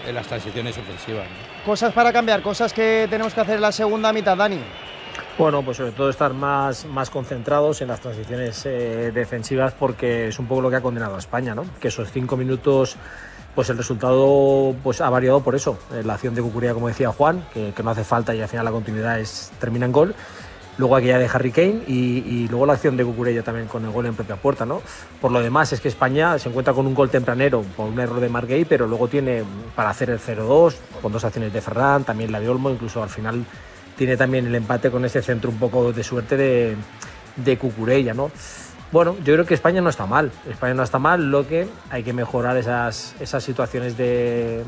en las transiciones ofensivas, ¿no? Cosas para cambiar, cosas que tenemos que hacer en la segunda mitad, Dani. Bueno, pues sobre todo estar más concentrados en las transiciones defensivas, porque es un poco lo que ha condenado a España, ¿no? Que esos 5 minutos, pues el resultado pues ha variado por eso. La acción de Cucurella, como decía Juan, que no hace falta y al final la continuidad termina en gol. Luego aquella de Harry Kane y luego la acción de Cucurella también con el gol en propia puerta, ¿no? Por lo demás es que España se encuentra con un gol tempranero por un error de Marc Guéhi, pero luego tiene para hacer el 0-2 con 2 acciones de Ferran, también la de Olmo, incluso al final tiene también el empate con ese centro un poco de suerte de Cucurella, ¿no? Bueno, yo creo que España no está mal. España no está mal, lo que hay que mejorar esas situaciones de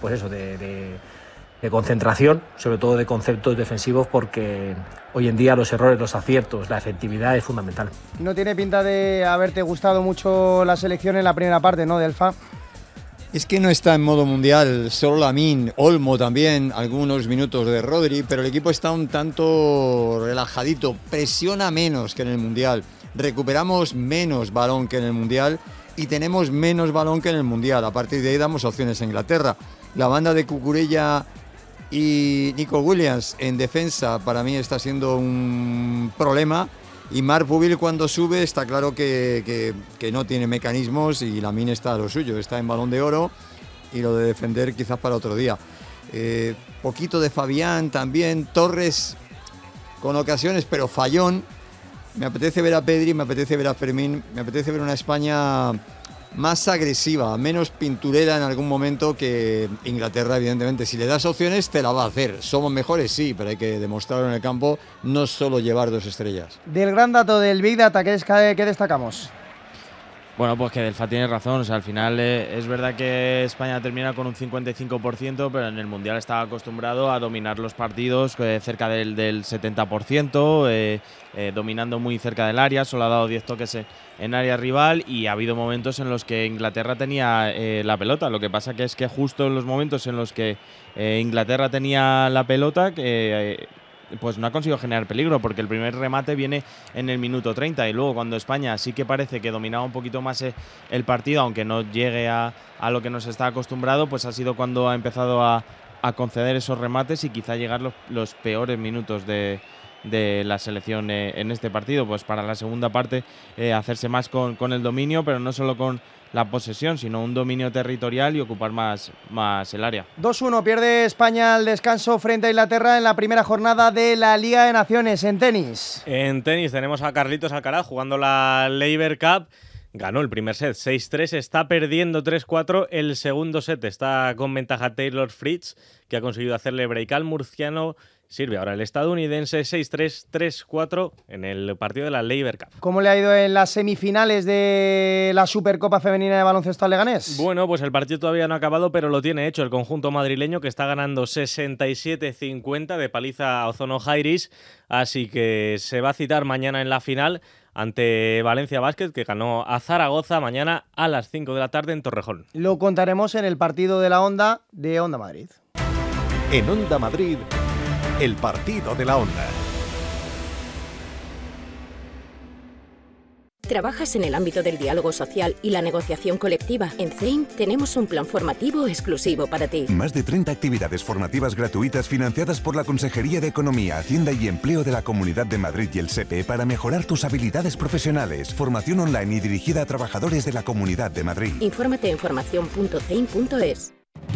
concentración, sobre todo de conceptos defensivos, porque hoy en día los errores, los aciertos, la efectividad es fundamental. No tiene pinta de haberte gustado mucho la selección en la primera parte, ¿no, Delfa? Es que no está en modo mundial, solo Lamine, Olmo también, algunos minutos de Rodri, pero el equipo está un tanto relajadito, presiona menos que en el mundial, recuperamos menos balón que en el mundial y tenemos menos balón que en el mundial. A partir de ahí damos opciones a Inglaterra. La banda de Cucurella y Nico Williams en defensa para mí está siendo un problema. Y Marc Pubil cuando sube está claro que no tiene mecanismos y Lamine está a lo suyo, está en Balón de Oro y lo de defender quizás para otro día. Poquito de Fabián también, Torres con ocasiones pero fallón. Me apetece ver a Pedri, me apetece ver a Fermín, me apetece ver una España más agresiva, menos pinturera en algún momento que Inglaterra, evidentemente. Si le das opciones, te la va a hacer. ¿Somos mejores? Sí, pero hay que demostrarlo en el campo, no solo llevar 2 estrellas. Del gran dato del Big Data, ¿qué destacamos? Bueno, pues que Delfa tiene razón, o sea, al final es verdad que España termina con un 55%, pero en el Mundial estaba acostumbrado a dominar los partidos cerca del 70%, dominando muy cerca del área, solo ha dado 10 toques en área rival y ha habido momentos en los que Inglaterra tenía la pelota. Lo que pasa que es que justo en los momentos en los que Inglaterra tenía la pelota, pues no ha conseguido generar peligro, porque el primer remate viene en el minuto 30 y luego cuando España sí que parece que dominaba un poquito más el partido, aunque no llegue a lo que nos está acostumbrado, pues ha sido cuando ha empezado a conceder esos remates y quizá llegar los peores minutos de la selección en este partido, pues para la segunda parte hacerse más con el dominio, pero no solo con la posesión, sino un dominio territorial y ocupar más el área. 2-1, pierde España al descanso frente a Inglaterra en la primera jornada de la Liga de Naciones. En tenis. En tenis tenemos a Carlitos Alcaraz jugando la Laver Cup. Ganó el primer set 6-3, está perdiendo 3-4 el segundo set. Está con ventaja Taylor Fritz, que ha conseguido hacerle break al murciano. Sirve ahora el estadounidense 6-3, 3-4 en el partido de la Laver Cup. ¿Cómo le ha ido en las semifinales de la Supercopa Femenina de Baloncesto al Leganés? Bueno, pues el partido todavía no ha acabado, pero lo tiene hecho el conjunto madrileño, que está ganando 67-50 de paliza a Ozono Jairis. Así que se va a citar mañana en la final ante Valencia Basket, que ganó a Zaragoza mañana a las 5 de la tarde en Torrejón. Lo contaremos en el partido de la Onda de Onda Madrid. En Onda Madrid, el partido de la Onda. ¿Trabajas en el ámbito del diálogo social y la negociación colectiva? En CEIM tenemos un plan formativo exclusivo para ti. Más de 30 actividades formativas gratuitas financiadas por la Consejería de Economía, Hacienda y Empleo de la Comunidad de Madrid y el SEPE para mejorar tus habilidades profesionales. Formación online y dirigida a trabajadores de la Comunidad de Madrid. Infórmate en formacion.ceim.es.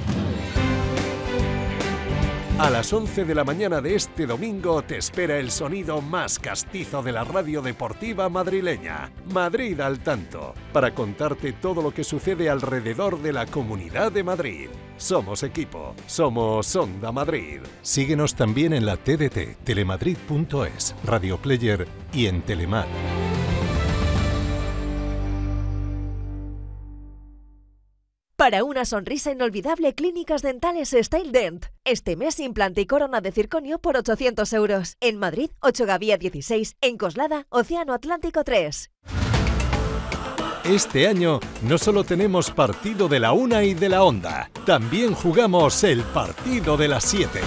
A las 11 de la mañana de este domingo te espera el sonido más castizo de la radio deportiva madrileña, Madrid al Tanto, para contarte todo lo que sucede alrededor de la Comunidad de Madrid. Somos equipo, somos Onda Madrid. Síguenos también en la TDT, telemadrid.es, Radio Player y en Telemar. Para una sonrisa inolvidable, Clínicas Dentales Style Dent. Este mes implante y corona de circonio por 800 euros. En Madrid, 8 Gavía 16. En Coslada, Océano Atlántico 3. Este año no solo tenemos partido de la 1 y de la Onda, también jugamos el partido de las 7.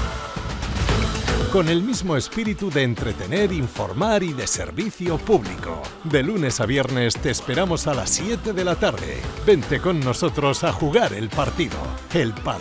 Con el mismo espíritu de entretener, informar y de servicio público. De lunes a viernes te esperamos a las 7 de la tarde. Vente con nosotros a jugar el partido.